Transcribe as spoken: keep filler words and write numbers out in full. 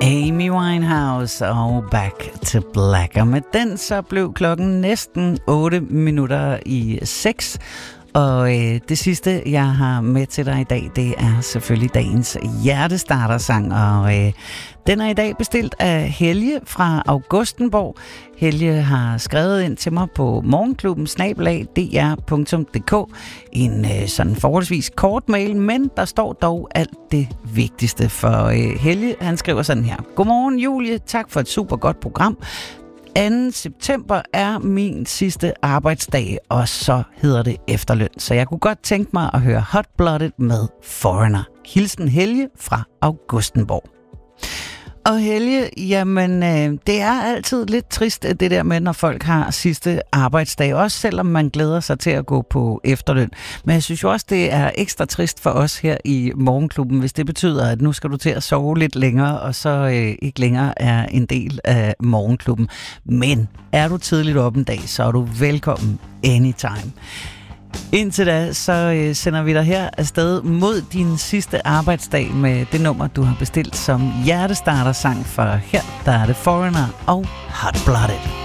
Amy Winehouse og Back to Black. Og med den så blev klokken næsten otte minutter i seks. Og øh, det sidste, jeg har med til dig i dag, det er selvfølgelig dagens hjertestartersang. Og øh, den er i dag bestilt af Helge fra Augustenborg. Helge har skrevet ind til mig på morgenklubben snabel-a d r punktum d k. En øh, sådan forholdsvis kort mail, men der står dog alt det vigtigste for øh, Helge. Han skriver sådan her. Godmorgen Julie, tak for et super godt program. anden september er min sidste arbejdsdag, og så hedder det efterløn. Så jeg kunne godt tænke mig at høre Hot Blooded med Foreigner. Hilsen Helge fra Augustenborg. Og Helge, jamen øh, det er altid lidt trist det der med, når folk har sidste arbejdsdag, også selvom man glæder sig til at gå på efterløn. Men jeg synes jo også, det er ekstra trist for os her i Morgenklubben, hvis det betyder, at nu skal du til at sove lidt længere, og så øh, ikke længere er en del af Morgenklubben. Men er du tidligt op en dag, så er du velkommen anytime. Indtil da, så øh, sender vi dig her afsted mod din sidste arbejdsdag med det nummer, du har bestilt som hjertestartersang, for her der er det Foreigner og Hot Blooded.